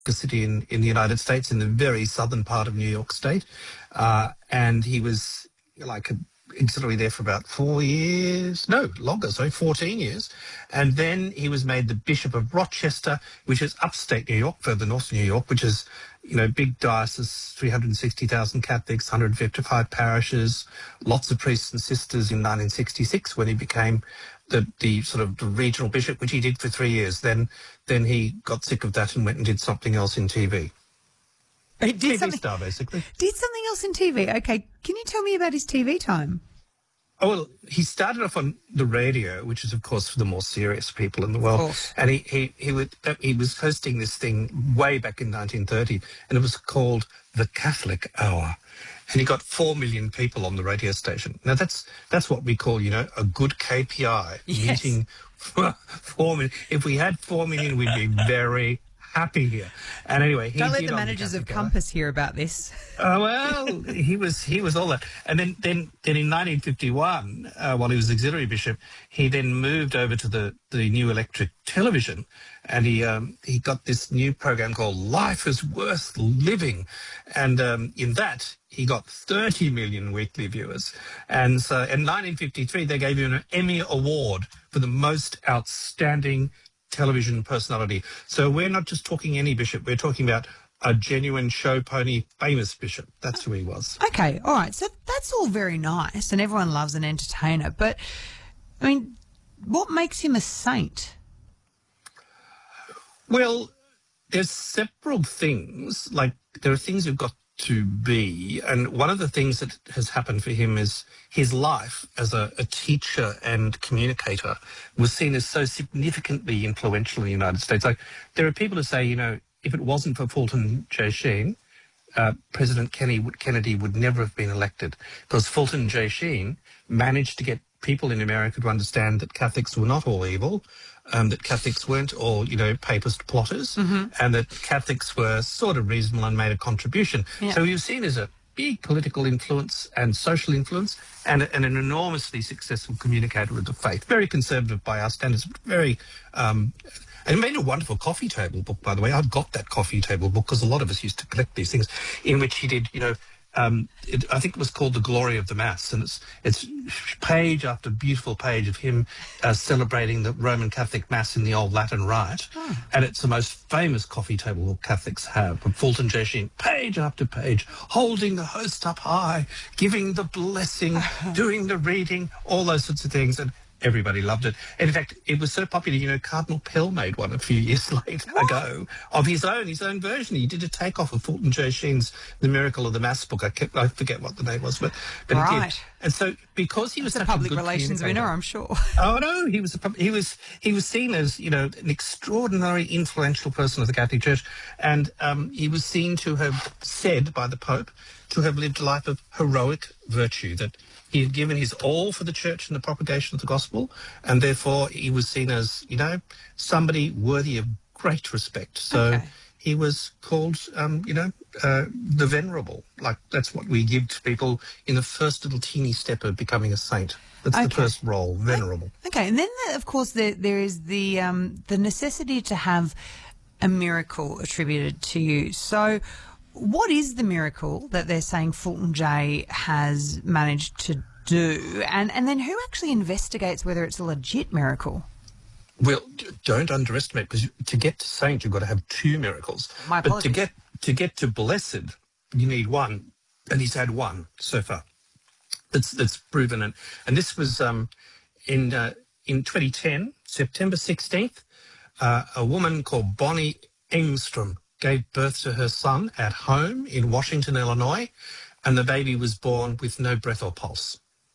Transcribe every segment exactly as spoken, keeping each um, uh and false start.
city in, in the United States, in the very southern part of New York State. Uh, and he was like a, auxiliary there for about four years, no, longer, sorry, fourteen years. And then he was made the Bishop of Rochester, which is upstate New York, further north New York, which is, you know, big diocese, three hundred sixty thousand Catholics, one hundred fifty-five parishes, lots of priests and sisters in nineteen sixty-six when he became the, the sort of the regional bishop, which he did for three years. Then then he got sick of that and went and did something else in T V. He did T V something, star, basically. Did something else in T V. Okay, can you tell me about his T V time? Oh, well, he started off on the radio, which is, of course, for the more serious people in the world. And he he he, would, he was hosting this thing way back in nineteen thirty, and it was called The Catholic Hour. And he got four million people on the radio station. Now, that's that's what we call, you know, a good K P I, yes. meeting four million. If we had four million, we'd be very happy here. And anyway, he don't let did the on managers the of Catholic Compass hear about this. Uh, well, he was he was all that, and then then then in nineteen fifty-one, uh, while he was auxiliary bishop, he then moved over to the the New Electric Television, and he um, he got this new program called Life is Worth Living, and um, in that he got thirty million weekly viewers, and so in nineteen fifty-three they gave him an Emmy Award for the most outstanding television personality. So we're not just talking any bishop, we're talking about a genuine show pony, famous bishop. That's who he was. Okay, all right. So that's all very nice, and everyone loves an entertainer. But, I mean, what makes him a saint? Well, there's several things. Like, there are things you've got to be. And one of the things that has happened for him is his life as a, a teacher and communicator was seen as so significantly influential in the United States. Like, there are people who say, you know, if it wasn't for Fulton J. Sheen, uh, President Kennedy would, Kennedy would never have been elected, because Fulton J. Sheen managed to get people in America to understand that Catholics were not all evil, um, that Catholics weren't all, you know, papist plotters, mm-hmm. and that Catholics were sort of reasonable and made a contribution. Yeah. So he was seen as a big political influence and social influence, and, and an enormously successful communicator of the faith. Very conservative by our standards, but very... Um, And he made a wonderful coffee table book, by the way. I've got that coffee table book because a lot of us used to collect these things, in which he did, you know, um, it, I think it was called The Glory of the Mass. And it's it's page after beautiful page of him uh, celebrating the Roman Catholic Mass in the old Latin Rite. Oh. And it's the most famous coffee table book Catholics have, from Fulton J. Sheen, page after page, holding the host up high, giving the blessing, doing the reading, all those sorts of things. And everybody loved it. And in fact, it was so popular, you know, Cardinal Pell made one a few years later what? ago of his own, his own version. He did a takeoff of Fulton J. Sheen's The Miracle of the Mass book. I, kept, I forget what the name was, but, but right. he did. And so because he was That's such a public a good relations winner, I'm sure. Oh, no, he was, a, he, was, he was seen as, you know, an extraordinary influential person of the Catholic Church. And um, he was seen to have said by the Pope to have lived a life of heroic virtue, that he had given his all for the church and the propagation of the gospel, and therefore he was seen as, you know, somebody worthy of great respect. So okay. he was called, um, you know, uh, the Venerable. Like, that's what we give to people in the first little teeny step of becoming a saint. That's okay. the first role, Venerable. Okay, and then, of course, there, there is the um, the necessity to have a miracle attributed to you. So what is the miracle that they're saying Fulton J has managed to do? And and then who actually investigates whether it's a legit miracle? Well, don't underestimate, because to get to saint, you've got to have two miracles. My apologies. But to get, to get to blessed, you need one. And he's had one so far. That's, that's proven. And, and this was um, in, uh, in twenty ten, September sixteenth, uh, a woman called Bonnie Engstrom gave birth to her son at home in Washington, Illinois, and the baby was born with no breath or pulse.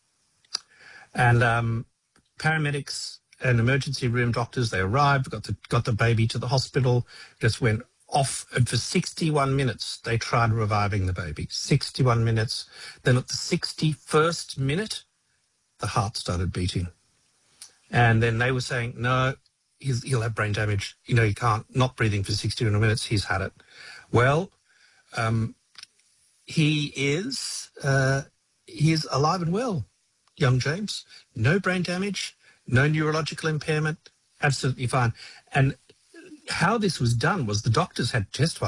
And um, paramedics and emergency room doctors, they arrived, got the, got the baby to the hospital, just went off, and for sixty-one minutes they tried reviving the baby. sixty-one minutes. Then at the sixty-first minute, the heart started beating. And then they were saying, no, He's, he'll have brain damage. You know, he can't, not breathing for sixty-one minutes, he's had it. Well, um, he is, uh, he is alive and well, young James. No brain damage, no neurological impairment, absolutely fine. And how this was done was the doctors had to testify.